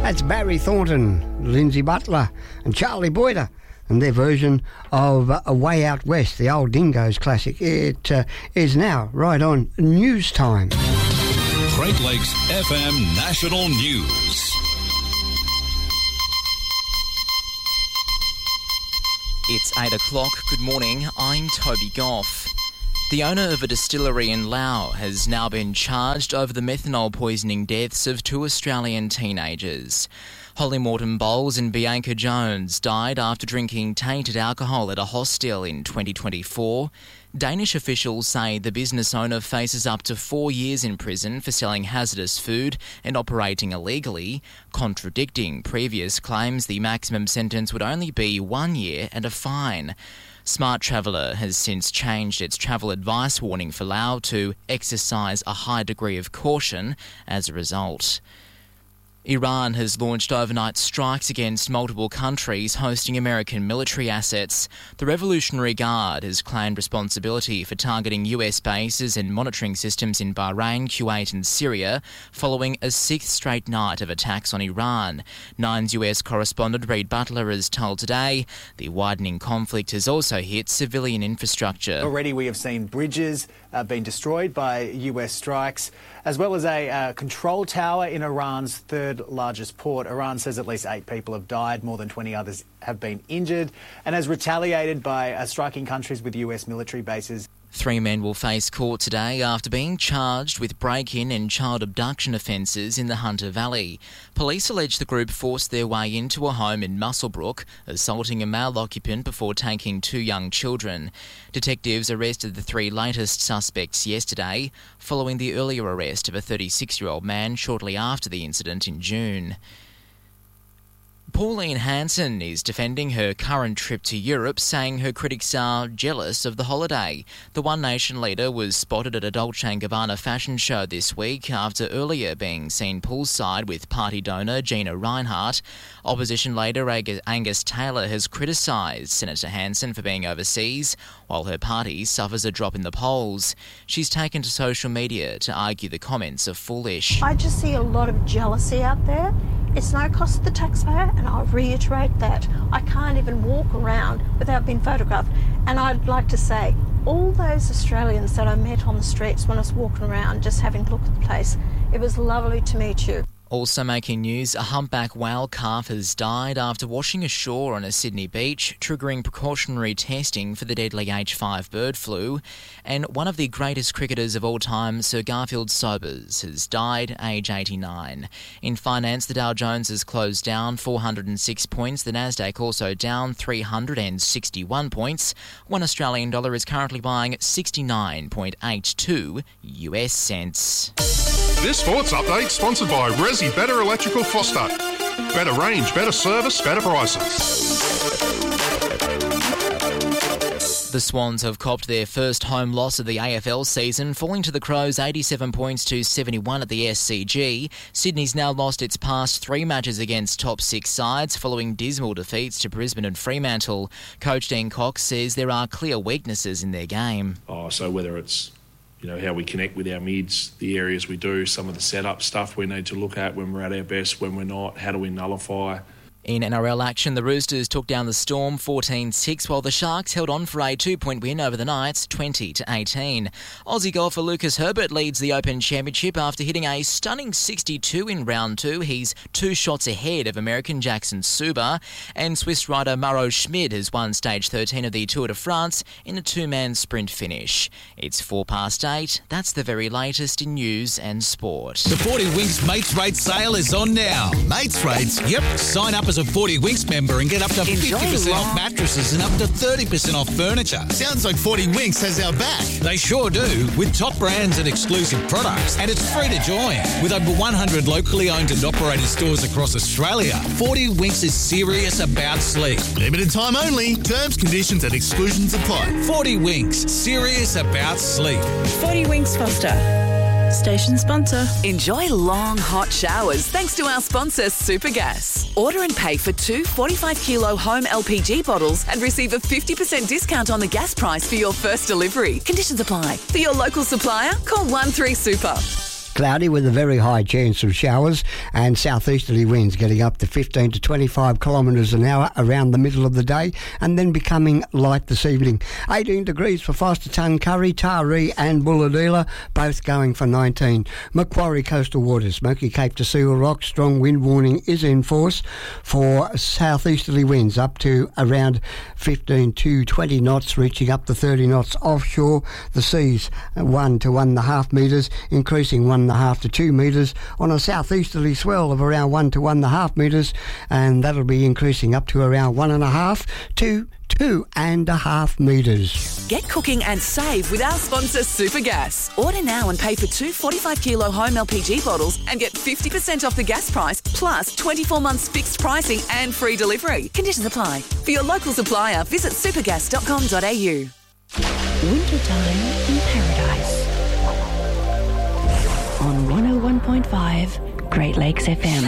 That's Barry Thornton, Lindsay Butler and Charlie Boyder and their version of Way Out West, the old Dingoes classic. It is now right on News Time. Great Lakes FM National News. It's 8 o'clock. Good morning. I'm Toby Goff. The owner of a distillery in Laos has now been charged over the methanol poisoning deaths of 2 Australian teenagers. Holly Morton Bowles and Bianca Jones died after drinking tainted alcohol at a hostel in 2024. Danish officials say the business owner faces up to 4 years in prison for selling hazardous food and operating illegally, contradicting previous claims the maximum sentence would only be 1 year and a fine. Smart Traveller has since changed its travel advice warning for Laos to exercise a high degree of caution as a result. Iran has launched overnight strikes against multiple countries hosting American military assets. The Revolutionary Guard has claimed responsibility for targeting US bases and monitoring systems in Bahrain, Kuwait and Syria, following a 6th straight night of attacks on Iran. Nine's US correspondent Reid Butler has told Today the widening conflict has also hit civilian infrastructure. Already we have seen bridges being destroyed by US strikes, as well as a control tower in Iran's third largest port. Iran says at least 8 people have died, more than 20 others have been injured, and has retaliated by striking countries with US military bases. 3 men will face court today after being charged with break-in and child abduction offences in the Hunter Valley. Police allege the group forced their way into a home in Muswellbrook, assaulting a male occupant before taking 2 young children. Detectives arrested the 3 latest suspects yesterday, following the earlier arrest of a 36-year-old man shortly after the incident in June. Pauline Hanson is defending her current trip to Europe, saying her critics are jealous of the holiday. The One Nation leader was spotted at a Dolce & Gabbana fashion show this week after earlier being seen poolside with party donor Gina Rinehart. Opposition leader Angus Taylor has criticised Senator Hanson for being overseas, while her party suffers a drop in the polls. She's taken to social media to argue the comments are foolish. I just see a lot of jealousy out there. It's no cost to the taxpayer, and I'll reiterate that. I can't even walk around without being photographed. And I'd like to say, all those Australians that I met on the streets when I was walking around just having a look at the place, it was lovely to meet you. Also making news, a humpback whale calf has died after washing ashore on a Sydney beach, triggering precautionary testing for the deadly H5 bird flu. And one of the greatest cricketers of all time, Sir Garfield Sobers, has died, age 89. In finance, the Dow Jones has closed down 406 points. The Nasdaq also down 361 points. $1 Australian dollar is currently buying 69.82 US cents. This sports update sponsored by Resi Better Electrical Foster. Better range, better service, better prices. The Swans have copped their first home loss of the AFL season, falling to the Crows 87 points to 71 at the SCG. Sydney's now lost its past 3 matches against top 6 sides, following dismal defeats to Brisbane and Fremantle. Coach Dean Cox says there are clear weaknesses in their game. So whether it's how we connect with our mids, the areas we do, some of the setup stuff we need to look at when we're at our best, when we're not, how do we nullify. In NRL action, the Roosters took down the Storm 14-6, while the Sharks held on for a 2-point win over the Knights 20-18. Aussie golfer Lucas Herbert leads the Open Championship after hitting a stunning 62 in round 2. He's 2 shots ahead of American Jackson Suba, and Swiss rider Maro Schmid has won stage 13 of the Tour de France in a 2-man sprint finish. It's 8:04. That's the very latest in news and sport. The 40 Winks Mates Rates sale is on now. Mates Rates? Yep. Sign up as a 40 Winks member and get up to 50% off mattresses and up to 30% off furniture. Sounds like 40 Winks has our back. They sure do, with top brands and exclusive products. And it's free to join. With over 100 locally owned and operated stores across Australia, 40 Winks is serious about sleep. Limited time only. Terms, conditions and exclusions apply. 40 Winks, serious about sleep. 40 Winks Foster. Station sponsor. Enjoy long, hot showers thanks to our sponsor, Supergas. Order and pay for 2 45-kilo home LPG bottles and receive a 50% discount on the gas price for your first delivery. Conditions apply. For your local supplier, call 13-SUPER. Cloudy with a very high chance of showers and southeasterly winds getting up to 15 to 25 kilometres an hour around the middle of the day and then becoming light this evening. 18 degrees for Forster-Tuncurry, Taree and Bulahdelah, both going for 19. Macquarie coastal waters, Smoky Cape to Seal Rock, strong wind warning is in force for southeasterly winds up to around 15 to 20 knots, reaching up to 30 knots offshore. The seas 1 to 1.5 metres, increasing 1.5 to 2 metres on a southeasterly swell of around 1 to 1.5 metres, and that'll be increasing up to around 1.5 to 2.5 metres. Get cooking and save with our sponsor Supergas. Order now and pay for 2 45-kilo home LPG bottles and get 50% off the gas price, plus 24 months fixed pricing and free delivery. Conditions apply. For your local supplier, visit supergas.com.au. Wintertime in Paradise on 101.5 Great Lakes FM.